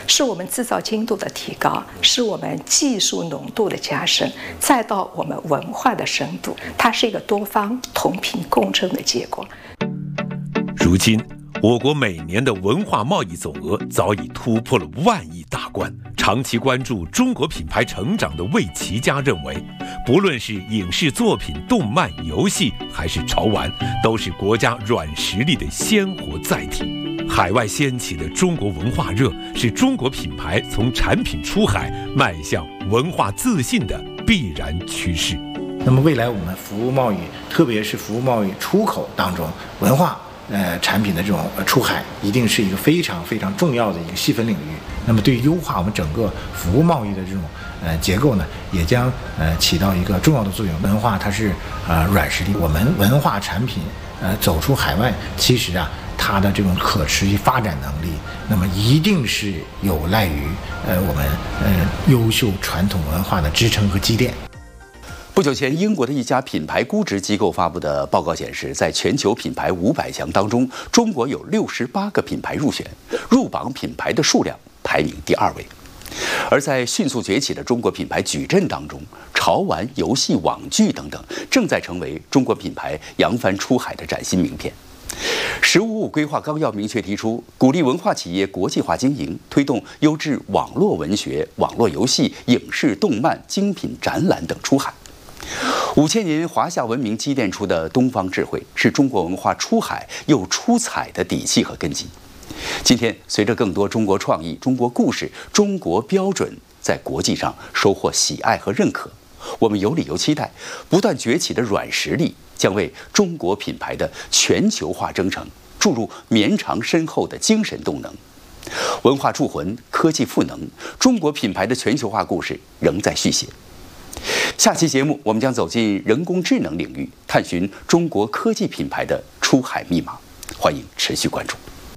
是我们制造精度的提高，是我们技术浓度的加深，再到我们文化的深度，它是一个多方同频共振的结果。 如今，我国每年的文化贸易总额早已突破了1万亿大关。长期关注中国品牌成长的魏其佳认为，不论是影视作品、动漫、游戏，还是潮玩，都是国家软实力的鲜活载体。海外掀起的中国文化热，是中国品牌从产品出海迈向文化自信的必然趋势。 那么未来我们服务贸易，特别是服务贸易出口当中，文化产品的这种出海，一定是一个非常非常重要的一个细分领域。那么对于优化我们整个服务贸易的这种结构呢，也将起到一个重要的作用。文化它是软实力，我们文化产品走出海外，其实它的这种可持续发展能力，那么一定是有赖于我们优秀传统文化的支撑和积淀。 不久前，英国的一家品牌估值机构发布的报告显示，在全球品牌500强当中，中国有68个品牌入选，入榜品牌的数量排名第2位。而在迅速崛起的中国品牌矩阵当中，潮玩、游戏、网剧等等，正在成为中国品牌扬帆出海的崭新名片。“15+5”规划纲要明确提出，鼓励文化企业国际化经营，推动优质网络文学、网络游戏、影视、动漫、精品展览等出海。5000年华夏文明积淀出的东方智慧，是中国文化出海又出彩的底气和根基。今天，随着更多中国创意、中国故事、中国标准在国际上收获喜爱和认可，我们有理由期待，不断崛起的软实力将为中国品牌的全球化征程注入绵长深厚的精神动能。文化铸魂，科技赋能，中国品牌的全球化故事仍在续写。下期节目，我们将走进人工智能领域，探寻中国科技品牌的出海密码。欢迎持续关注。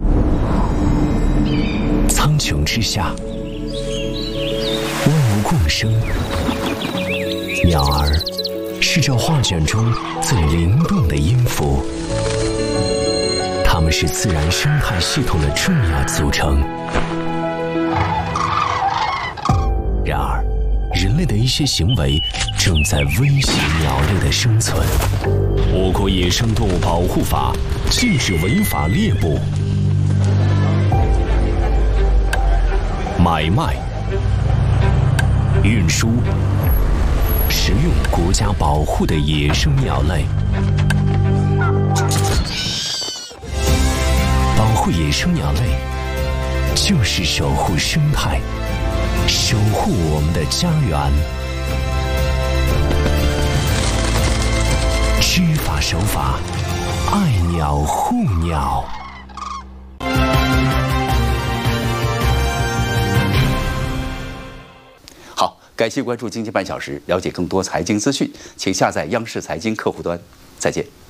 苍穹之下，万物共生。鸟儿是这画卷中最灵动的音符，它们是自然生态系统的重要组成。然而，人类的一些行为正在威胁鸟类的生存。我国野生动物保护法禁止违法猎捕、买卖、运输、食用国家保护的野生鸟类。保护野生鸟类，就是守护生态，守护我们的家园。知法守法，爱鸟护鸟。 好，感谢关注经济半小时，了解更多财经资讯，请下载央视财经客户端。再见。